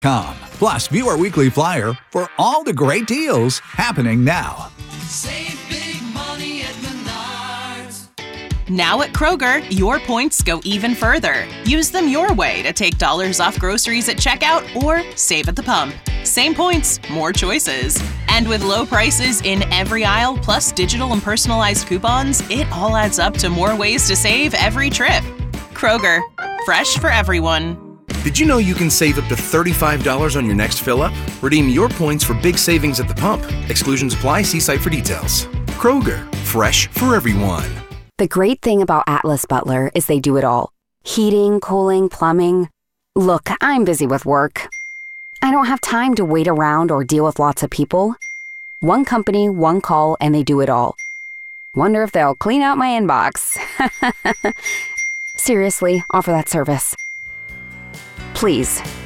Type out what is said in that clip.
Plus, view our weekly flyer for all the great deals happening now. Save big money at Menards. Now at Kroger, your points go even further. Use them your way to take dollars off groceries at checkout or save at the pump. Same points, more choices. And with low prices in every aisle, plus digital and personalized coupons, it all adds up to more ways to save every trip. Kroger, fresh for everyone. Did you know you can save up to $35 on your next fill-up? Redeem your points for big savings at the pump. Exclusions apply. See site for details. Kroger, fresh for everyone. The great thing about Atlas Butler is they do it all. Heating, cooling, plumbing. Look, I'm busy with work. I don't have time to wait around or deal with lots of people. One company, one call, and they do it all. Wonder if they'll clean out my inbox. Seriously, offer that service. Please,